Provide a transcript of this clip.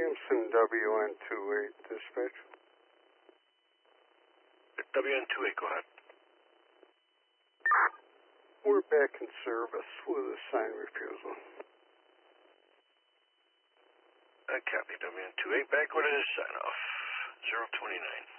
Williamson WN28, dispatch. WN28, go ahead. We're back in service with a sign refusal. Copy, WN28, back with a sign off. 029.